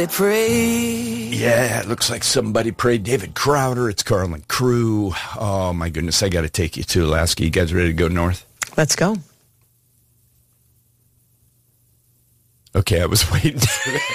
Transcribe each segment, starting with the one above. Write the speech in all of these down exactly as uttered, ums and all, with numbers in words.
Pray. Yeah, it looks like somebody prayed. David Crowder, it's Carlin Crew. Oh, my goodness, I got to take you to Alaska. You guys ready to go north? Let's go. Okay, I was waiting for that.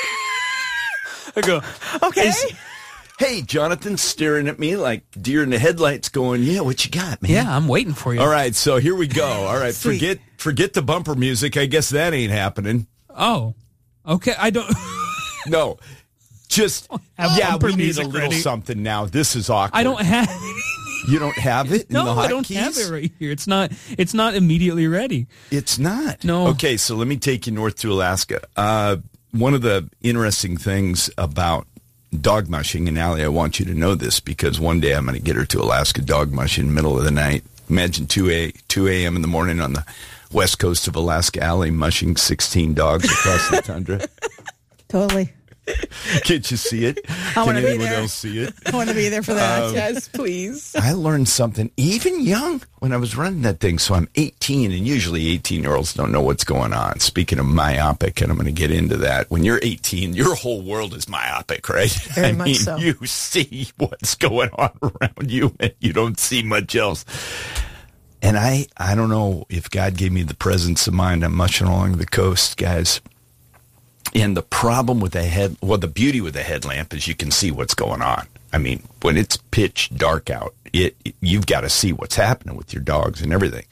I go, okay. Is, hey, Jonathan's staring at me like deer in the headlights going, yeah, what you got, man? Yeah, I'm waiting for you. All right, so here we go. All right, Sweet. forget forget the bumper music. I guess that ain't happening. Oh, okay. I don't... No, just, Have yeah, bumper we need music a little ready. something now. This is awkward. I don't have... You don't have it in no, the hotkeys? I don't have it right here. It's not. It's not immediately ready. It's not. No. Okay, so let me take you north to Alaska. Uh, one of the interesting things about dog mushing, and Allie, I want you to know this because one day I'm going to get her to Alaska dog mush in the middle of the night. Imagine two a.m. in the morning on the west coast of Alaska, Allie mushing sixteen dogs across the tundra. Totally. Can't you see it? I Can wanna be anyone there. else see it? I want to be there for that. Um, yes, please. I learned something even young when I was running that thing. So I'm eighteen, and usually eighteen-year-olds don't know what's going on. Speaking of myopic, and I'm going to get into that. When you're eighteen, your whole world is myopic, right? Very I much mean, so. you see what's going on around you, and you don't see much else. And I, I don't know if God gave me the presence of mind. I'm mushing along the coast, guys. And the problem with a head, well, the beauty with a headlamp is you can see what's going on. I mean, when it's pitch dark out, it, it you've got to see what's happening with your dogs and everything.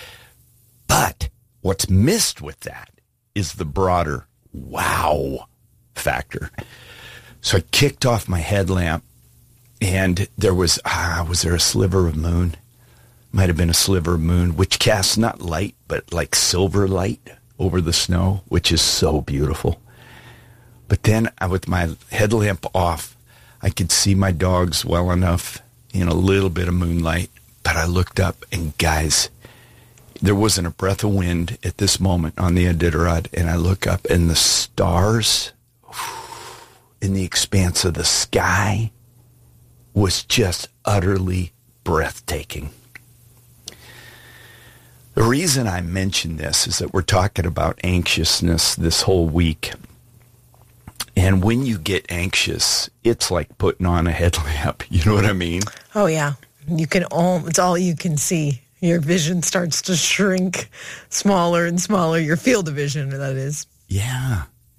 But what's missed with that is the broader wow factor. So I kicked off my headlamp, and there was, ah, was there a sliver of moon? Might have been a sliver of moon, which casts not light, but like silver light over the snow, which is so beautiful. But then I, with my headlamp off, I could see my dogs well enough in a little bit of moonlight. But I looked up, and guys, there wasn't a breath of wind at this moment on the Iditarod. And I look up, and the stars in the expanse of the sky was just utterly breathtaking. The reason I mention this is that we're talking about anxiousness this whole week. And when you get anxious, it's like putting on a headlamp. You know what I mean? Oh, yeah. You can all, it's all you can see. Your vision starts to shrink smaller and smaller. Your field of vision, that is. Yeah.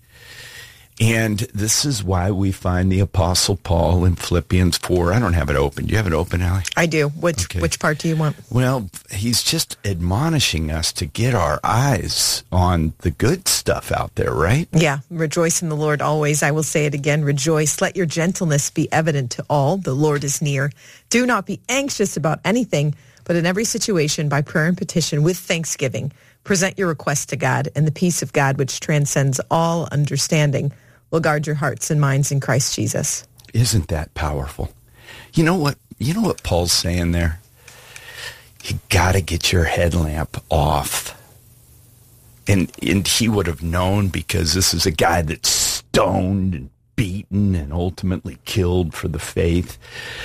And this is why we find the Apostle Paul in Philippians four. I don't have it open. Do you have it open, Allie? I do. Which Okay. which part do you want? Well, he's just admonishing us to get our eyes on the good stuff out there, right? Yeah. Rejoice in the Lord always. I will say it again. Rejoice. Let your gentleness be evident to all. The Lord is near. Do not be anxious about anything, but in every situation, by prayer and petition with thanksgiving, present your request to God, and the peace of God, which transcends all understanding, will guard your hearts and minds in Christ Jesus. Isn't that powerful? You know what? You know what Paul's saying there? You got to get your headlamp off. And and he would have known, because this is a guy that's stoned and beaten and ultimately killed for the faith.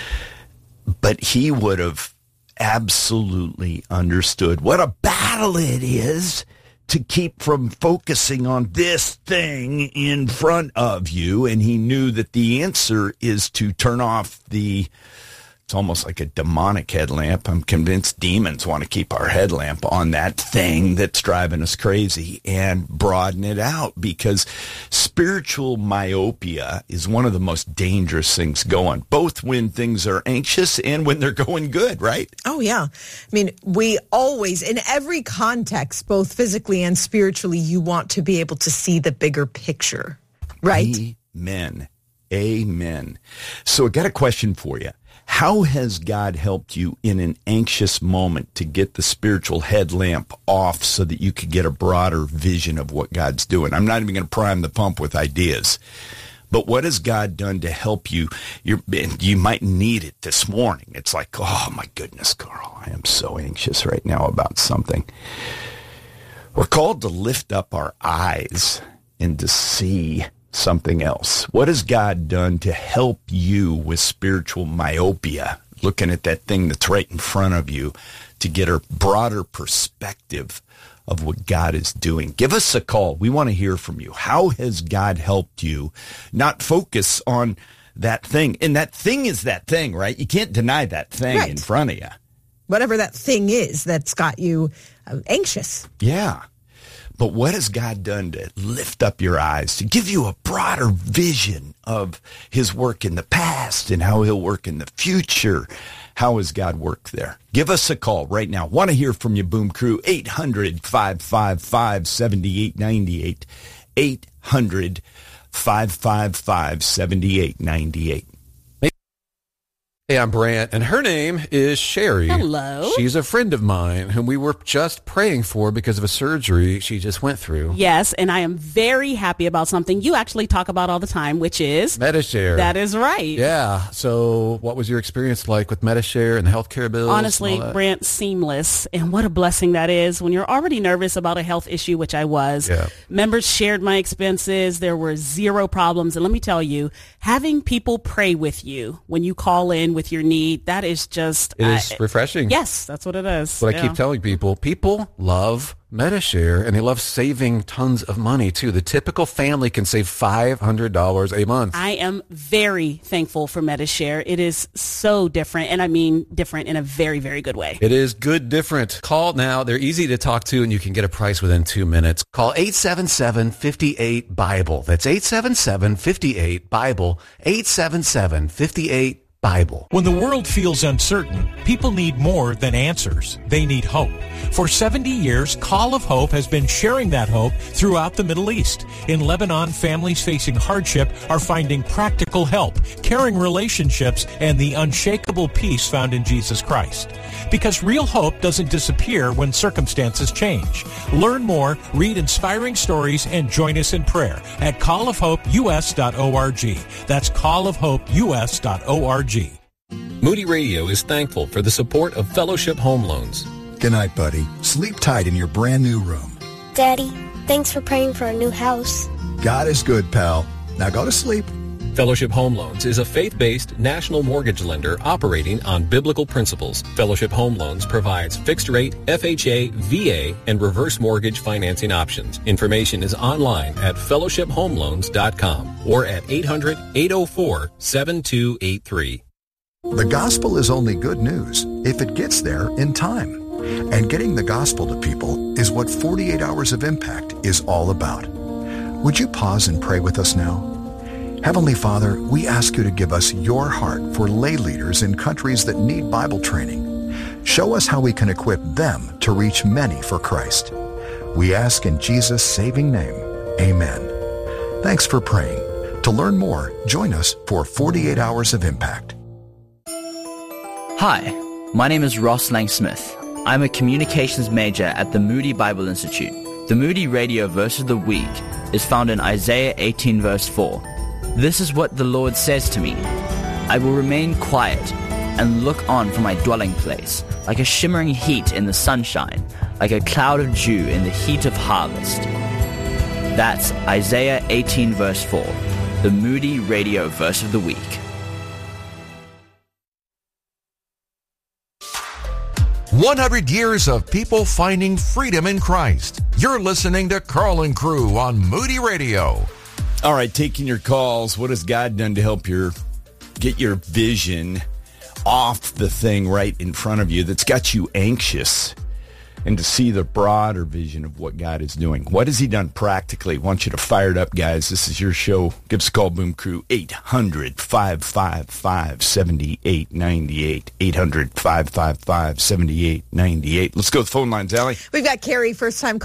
But he would have absolutely understood what a battle it is to keep from focusing on this thing in front of you. And he knew that the answer is to turn off the, it's almost like a demonic headlamp. I'm convinced demons want to keep our headlamp on that thing that's driving us crazy and broaden it out, because spiritual myopia is one of the most dangerous things going, both when things are anxious and when they're going good, right? Oh, yeah. I mean, we always, in every context, both physically and spiritually, you want to be able to see the bigger picture, right? Amen. Amen. So I got a question for you. How has God helped you in an anxious moment to get the spiritual headlamp off so that you could get a broader vision of what God's doing? I'm not even going to prime the pump with ideas, but what has God done to help you? You're, you might need it this morning. It's like, oh my goodness, Carl, I am so anxious right now about something. We're called to lift up our eyes and to see something else. What has God done to help you with spiritual myopia, looking at that thing that's right in front of you, to get a broader perspective of what God is doing. Give us a call. We want to hear from you. How has God helped you not focus on that thing? And that thing is that thing, right? You can't deny that thing Right. in front of you. Whatever that thing is that's got you uh, anxious. Yeah. But what has God done to lift up your eyes, to give you a broader vision of his work in the past and how he'll work in the future? How has God worked there? Give us a call right now. Want to hear from you, Boom Crew. eight hundred, five five five, seven eight nine eight. eight hundred, five five five, seven eight nine eight. Hey, I'm Brant, and her name is Sherry. Hello. She's a friend of mine whom we were just praying for because of a surgery she just went through. Yes, and I am very happy about something you actually talk about all the time, which is... Medishare. That is right. Yeah. So what was your experience like with Medishare and the healthcare bills? Honestly, and all that? Brant, seamless. And what a blessing that is when you're already nervous about a health issue, which I was. Yeah. Members shared my expenses. There were zero problems. And let me tell you, having people pray with you when you call in with your need, that is just... It is I, refreshing. Yes, that's what it is. What yeah. I keep telling people, people love Medishare, and they love saving tons of money, too. The typical family can save five hundred dollars a month. I am very thankful for Medishare. It is so different, and I mean different in a very, very good way. It is good different. Call now. They're easy to talk to, and you can get a price within two minutes. Call eight seven seven, five eight, BIBLE. That's eight seven seven, five eight, BIBLE. eight seven seven, five eight, Bible. When the world feels uncertain, people need more than answers. They need hope. For seventy years, Call of Hope has been sharing that hope throughout the Middle East. In Lebanon, families facing hardship are finding practical help, caring relationships, and the unshakable peace found in Jesus Christ. Because real hope doesn't disappear when circumstances change. Learn more, read inspiring stories, and join us in prayer at call of hope u s dot org. That's call of hope u s dot org. Moody Radio is thankful for the support of Fellowship Home Loans. Good night, buddy. Sleep tight in your brand new room. Daddy, thanks for praying for a new house. God is good, pal. Now go to sleep. Fellowship Home Loans is a faith-based national mortgage lender operating on biblical principles. Fellowship Home Loans provides fixed-rate, F H A, V A, and reverse mortgage financing options. Information is online at fellowship home loans dot com or at eight hundred, eight oh four, seven two eight three. The gospel is only good news if it gets there in time. And getting the gospel to people is what forty-eight Hours of Impact is all about. Would you pause and pray with us now? Heavenly Father, we ask you to give us your heart for lay leaders in countries that need Bible training. Show us how we can equip them to reach many for Christ. We ask in Jesus' saving name, amen. Thanks for praying. To learn more, join us for forty-eight Hours of Impact. Hi, my name is Ross Lang-Smith. I'm a communications major at the Moody Bible Institute. The Moody Radio Verse of the Week is found in Isaiah eighteen verse four. This is what the Lord says to me. I will remain quiet and look on from my dwelling place, like a shimmering heat in the sunshine, like a cloud of dew in the heat of harvest. That's Isaiah eighteen verse four, the Moody Radio Verse of the Week. one hundred years of people finding freedom in Christ. You're listening to Carl and Crew on Moody Radio. All right, taking your calls. What has God done to help your get your vision off the thing right in front of you that's got you anxious, and to see the broader vision of what God is doing? What has he done practically? I want you to fire it up, guys. This is your show. Give us a call, Boom Crew, eight hundred, five five five, seven eight nine eight, eight hundred, five five five, seven eight nine eight. Let's go to the phone lines, Allie. We've got Carrie, first time